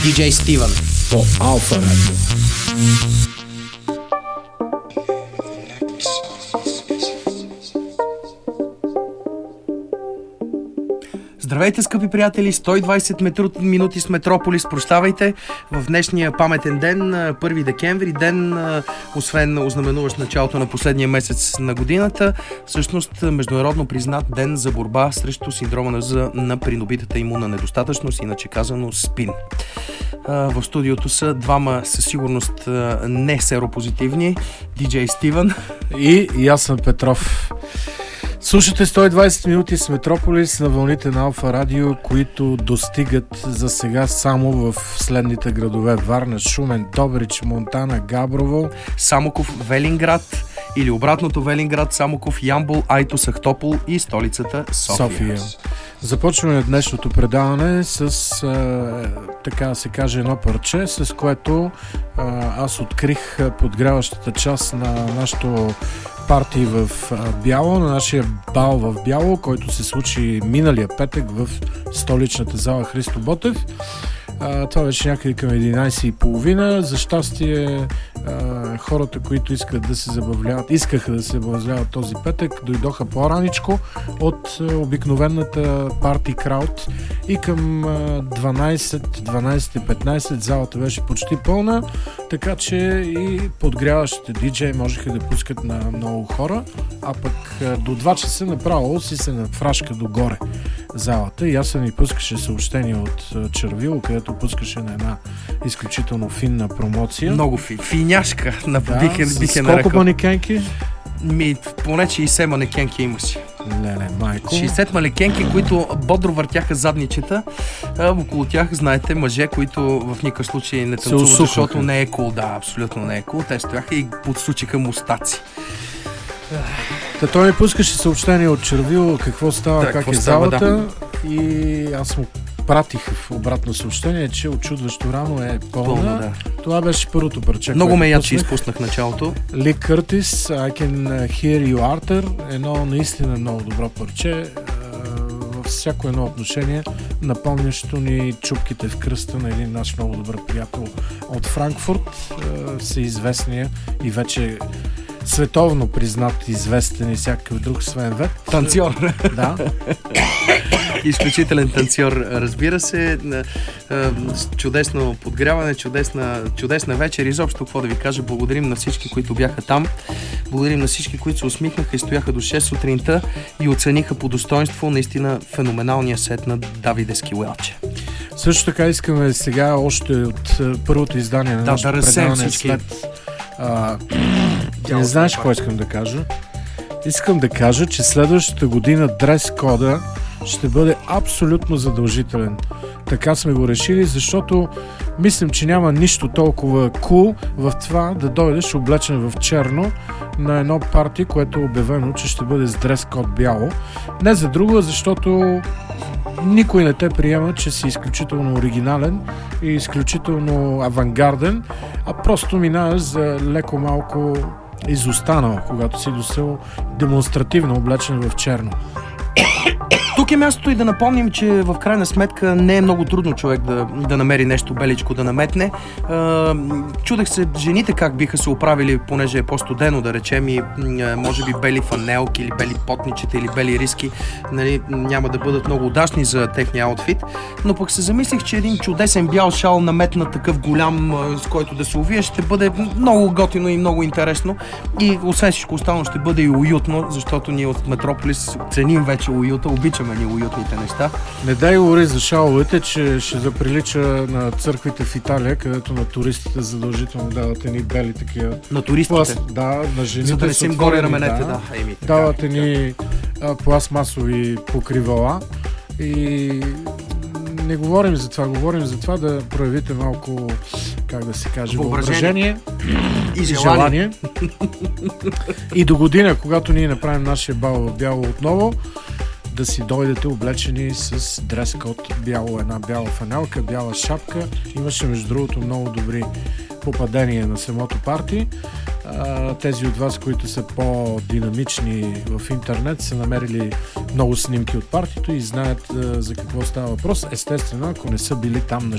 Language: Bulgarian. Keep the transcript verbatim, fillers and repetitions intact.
диджей Стивън по Алфа Радио. Здравейте, скъпи приятели! сто и двайсет минути с Метрополис. Прощавайте в днешния паметен ден, първи декември, ден, освен ознаменуващ началото на последния месец на годината, всъщност международно признат ден за борба срещу синдрома на, на придобитата имунна недостатъчност, иначе казано СПИН. В студиото са двама със сигурност не серопозитивни, диджей Стивън и Ясен Петров. Слушате сто и двайсет минути с Метрополис на вълните на Алфа Радио, които достигат за сега само в следните градове: Варна, Шумен, Добрич, Монтана, Габрово, Самоков, Велинград или обратното: Велинград, Самоков, Ямбол, Айтос, Ахтопол и столицата София. София. Започваме днешното предаване с, а, така да се каже, едно парче, с което а, аз открих подгряващата част на нашото парти в Бяло, на нашия бал в Бяло, който се случи миналия петък в столичната зала Христо Ботев. А, това беше някъде към единайсет и половина. За щастие а, хората, които искат да се забавляват, искаха да се забавляват този петък, дойдоха по-раничко от а, обикновената парти крауд и към а, дванайсет, дванайсет и петнайсет залата беше почти пълна, така че и подгряващите диджеи можеха да пускат на много хора, а пък а, до два часа направо си се надфрашка догоре залата. И аз се ни пускаше съобщение от Червило, където пускаше на една изключително финна промоция. Много фи, финяшка. На да, бихе, с бихе колко манекенки? Ми, поне шейсет манекенки имаше. Леле, майко. шейсет манекенки, които бодро въртяха задничета. А, около тях, знаете, мъже, които в никакъв случай не танцуват, защото не е кул. Да, абсолютно не е кул. Те стояха и подсучиха мустаци. Та той ми пускаше съобщение от Червило какво става, да, как какво е става, залата, да. И аз му пратих в обратно съобщение, че очудващо рано е пълна. Пълна, да. Това беше първото парче. Много ме яд, че изпуснах началото. Ли Къртис, I Can Hear You Arthur, едно наистина много добро парче, във всяко едно отношение, напомнящо ни чупките в кръста на един наш много добър приятел от Франкфурт, всеизвестния и вече световно признат, известен и всякакъв друг Свен Вет. Танцор. Да. Изключителен танцор, разбира се. Чудесно подгряване, чудесна, чудесна вечер. Изобщо, какво да ви кажа, благодарим на всички, които бяха там. Благодарим на всички, които се усмихнаха и стояха до шест сутринта и оцениха по достоинство наистина феноменалния сет на Давидески Уелче. Също така искаме сега още от първото издание на да, нашото да предаване след... А, ти не знаеш какво искам да кажа? Искам да кажа, че следващата година дрес кода ще бъде абсолютно задължителен. Така сме го решили, защото мислим, че няма нищо толкова кул в това да дойдеш облечен в черно на едно парти, което е обявено, че ще бъде с дрес код бяло. Не за друго, защото никой не те приема, че си изключително оригинален и изключително авангарден, а просто минаваш за леко малко изостанал, когато си досел демонстративно облечен в черно. Тук е мястото и да напомним, че в крайна сметка не е много трудно човек да, да намери нещо беличко да наметне. Чудех се жените как биха се оправили, понеже е по-студено, да речем, и може би бели фанелки или бели потничета или бели риски, нали, няма да бъдат много удачни за техния аутфит, но пък се замислих, че един чудесен бял шал наметна такъв голям, с който да се увие, ще бъде много готино и много интересно и освен всичко останало ще бъде и уютно, защото ние от Метрополис ценим вече уюта, обичаме ни уютните неща. Не дай говори за шаловете, че ще заприлича на църквите в Италия, където на туристите задължително дават едни бели такива. На туристите? Пласт, да, на жените. За да не си им горе раменете, да. да. Еми, така, дават едни пластмасови покривала и не говорим за това, говорим за това да проявите малко, как да се каже, въображение и желание. И до година, когато ние направим нашия бал в бяло отново, да си дойдете облечени с дрес-код бяло, една бяла фанелка, бяла шапка. Имаше, между другото, много добри попадения на самото парти. Тези от вас, които са по-динамични в интернет, са намерили много снимки от партито и знаят за какво става въпрос. Естествено, ако не са били там на